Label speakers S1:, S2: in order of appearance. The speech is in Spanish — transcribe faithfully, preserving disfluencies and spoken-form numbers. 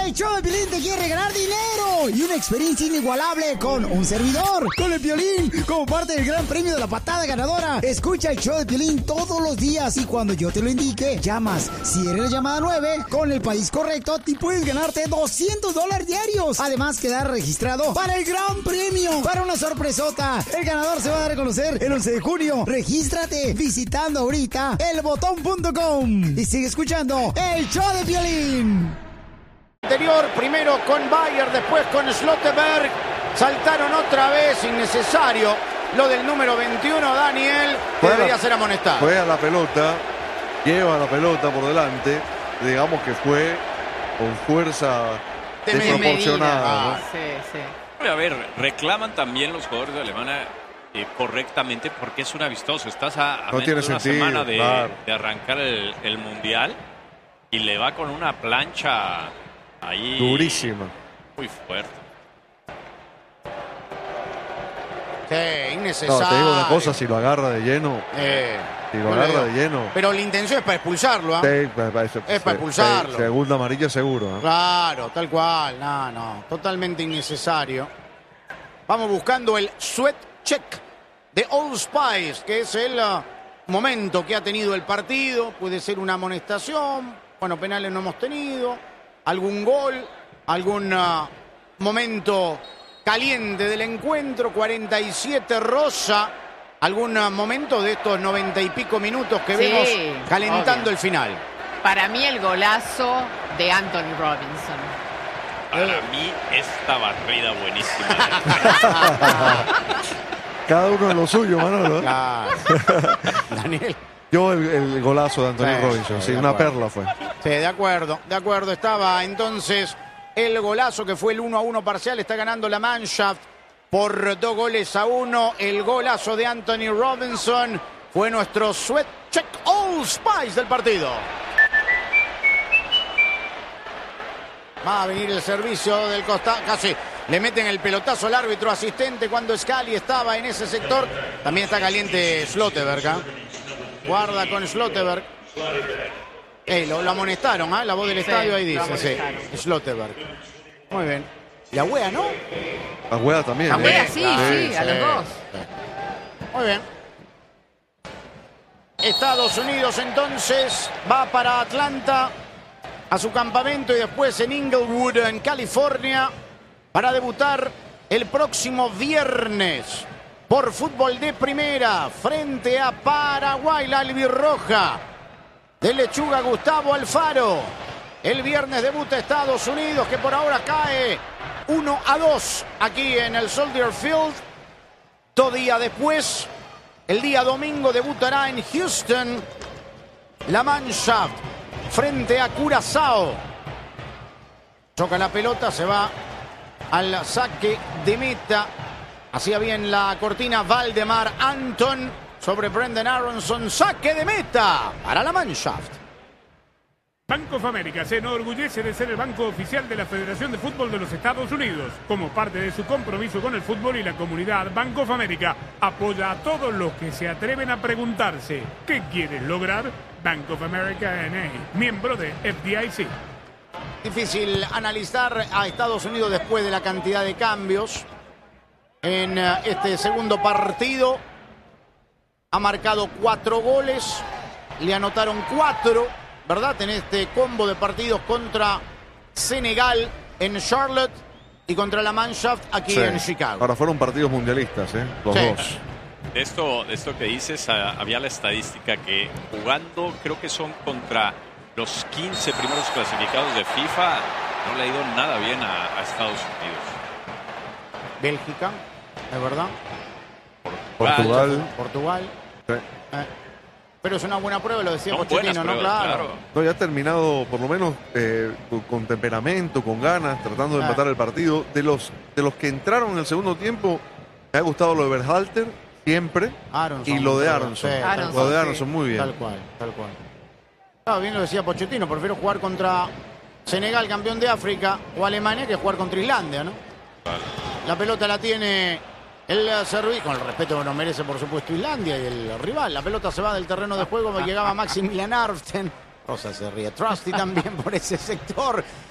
S1: El show de Piolín te quiere ganar dinero y una experiencia inigualable con un servidor, con el Piolín, como parte del gran premio de la patada ganadora. Escucha el show de Piolín todos los días y cuando yo te lo indique, llamas. Si eres la llamada nueve, con el país correcto, te puedes ganarte doscientos dólares diarios. Además, quedar registrado para el gran premio, para una sorpresota. El ganador se va a dar a conocer el once de junio. Regístrate visitando ahorita el botón punto com y sigue escuchando el show de Piolín.
S2: Anterior, primero con Bayer, después con Schlotterberg. Saltaron otra vez, innecesario. Lo del número veintiuno, Daniel, que debería ser amonestado.
S3: Fue a la pelota, lleva la pelota por delante. Digamos que fue con fuerza
S2: De
S3: desproporcionada.
S2: Ah.
S3: ¿no?
S4: Sí, sí.
S5: A ver, reclaman también los jugadores de Alemania eh, correctamente porque es un amistoso. Estás a, a
S3: No
S5: menos
S3: tiene
S5: de una
S3: sentido,
S5: semana de,
S3: claro.
S5: de arrancar el, el Mundial y le va con una plancha ahí
S3: Durísima.
S5: muy fuerte.
S2: Sí, innecesario.
S3: No, te digo una cosa, si lo agarra de lleno,
S2: Eh,
S3: si lo
S2: no le
S3: agarra
S2: digo.
S3: de lleno,
S2: Pero la intención es para expulsarlo, ¿ah?
S3: sí, pa- pa- se-
S2: Es para
S3: se-
S2: expulsarlo.
S3: se- segunda amarilla seguro. ¿eh?
S2: Claro, tal cual. No, no. Totalmente innecesario. Vamos buscando el sweat check de Old Spice, que es el uh, momento que ha tenido el partido. Puede ser una amonestación. Bueno, penales no hemos tenido. Algún gol. Algún uh, momento caliente del encuentro. cuarenta y siete Rosa. Algún uh, momento de estos noventa y pico minutos que
S4: Sí,
S2: vemos calentando
S4: obvio.
S2: el final.
S4: Para mí el golazo de Anthony Robinson.
S5: Para mí, esta barrida buenísima.
S3: Cada uno de lo suyo, Manolo. ¿eh?
S2: Claro. Daniel.
S3: Yo el, el golazo de Anthony
S2: Sí,
S3: Robinson,
S2: sí,
S3: sí,
S2: de
S3: una
S2: acuerdo.
S3: perla fue.
S2: Sí, de acuerdo, de acuerdo. Estaba entonces el golazo que fue el uno a uno parcial. Está ganando la Mannschaft por dos goles a uno. El golazo de Anthony Robinson fue nuestro sweat check Old Spice del partido. Va a venir el servicio del costado. Casi le meten el pelotazo al árbitro asistente cuando Scali estaba en ese sector. También está caliente Schlotterberg. ¿eh? Guarda con Schlotterberg. Eh, lo, lo amonestaron, ¿eh? La voz del
S4: Sí,
S2: estadio ahí
S4: lo
S2: dice, sí,
S4: amonestaron.
S2: Schlotterberg. Muy bien. La wea, ¿no?
S3: La juega también.
S4: La
S3: ¿eh?
S4: Wea, sí, sí, a
S2: sí.
S4: los dos.
S2: Muy bien. Estados Unidos entonces va para Atlanta a su campamento y después en Inglewood, en California, para debutar el próximo viernes por fútbol de primera frente a Paraguay, la albirroja de Lechuga Gustavo Alfaro. El viernes debuta Estados Unidos, que por ahora cae uno a dos aquí en el Soldier Field. Dos días después, el día domingo, debutará en Houston la Mannschaft frente a Curazao. Choca la pelota, se va al saque de meta. Hacía bien la cortina Valdemar Anton sobre Brendan Aronson. Saque de meta para la Mannschaft.
S6: Bank of America se enorgullece de ser el banco oficial de la Federación de Fútbol de los Estados Unidos. Como parte de su compromiso con el fútbol y la comunidad, Bank of America apoya a todos los que se atreven a preguntarse ¿qué quieres lograr? Bank of America N A, miembro de F D I C.
S2: Difícil analizar a Estados Unidos después de la cantidad de cambios en eh, este segundo partido. Ha marcado cuatro goles, le anotaron cuatro, ¿verdad? En este combo de partidos contra Senegal en Charlotte y contra la Mannschaft aquí
S3: Sí.
S2: en Chicago.
S3: Ahora fueron partidos mundialistas, ¿eh? Los
S2: Sí.
S3: dos.
S5: De esto, de esto que dices, ah, había la estadística que jugando, creo que son contra los quince primeros clasificados de FIFA, no le ha ido nada bien a, a Estados Unidos.
S2: Bélgica, ¿es verdad?
S3: Portugal.
S2: Portugal.
S3: Sí.
S2: Eh, Pero es una buena prueba, lo decía
S5: Son
S2: Pochettino,
S5: buenas
S2: ¿no?
S5: pruebas,
S2: Claro.
S5: claro.
S3: No, ya ha terminado por lo menos eh, con- con temperamento, con ganas, tratando de
S2: Ah.
S3: empatar el partido. De los, de los que entraron en el segundo tiempo, me ha gustado lo de Berhalter, siempre,
S2: Aronson,
S3: y lo de
S2: sí,
S3: Aronson.
S2: tal
S4: Aronson,
S3: Lo de
S4: sí.
S3: Aronson, muy bien.
S2: Tal cual, tal cual. Estaba bien, lo decía Pochettino, prefiero jugar contra Senegal, campeón de África, o Alemania, que jugar contra Islandia, ¿no? La pelota la tiene el servicio, con el respeto que nos merece, por supuesto, Islandia y el rival. La pelota se va del terreno de juego, llegaba Maximilian Arften. Rosa se ríe. Trusty también por ese sector.